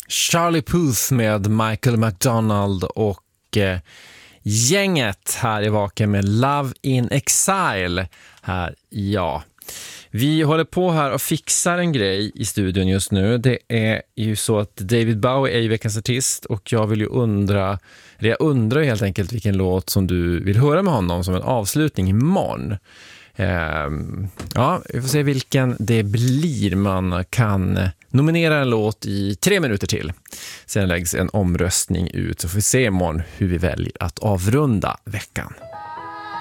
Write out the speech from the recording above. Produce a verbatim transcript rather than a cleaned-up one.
Charlie Puth med Michael McDonald och eh, gänget här i Vaken med Love in Exile här, ja. Vi håller på här och fixar en grej i studion just nu. Det är ju så att David Bowie är ju veckans artist och jag vill ju undra, eller jag undrar helt enkelt vilken låt som du vill höra med honom som en avslutning imorgon. Um, ja, vi får se vilken det blir. Man kan nominera en låt i tre minuter till. Sen läggs en omröstning ut så får vi se imorgon hur vi väljer att avrunda veckan.